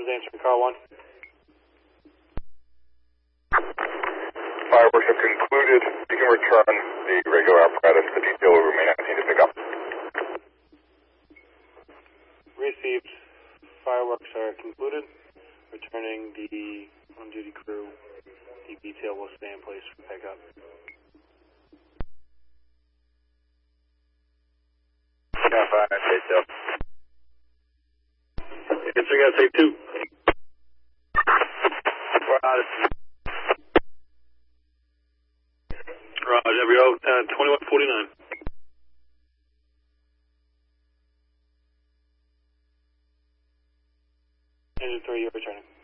answering car 1. Fireworks have concluded. You can return the regular apparatus. The detail will remain at 19 to pick up. Received. Fireworks are concluded. Returning the on-duty crew. The detail will stay in place for pickup. Yeah, fine. Detail. Answering at tape 2. Roger, every 2149. Engine 3, you're returning.